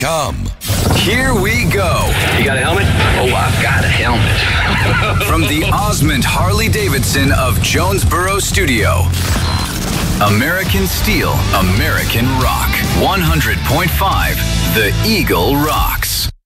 Here we go. You got a helmet? Oh, I've got a helmet. From the Osmond Harley-Davidson of Jonesboro Studio. American Steel, American Rock. 100.5, The Eagle Rocks.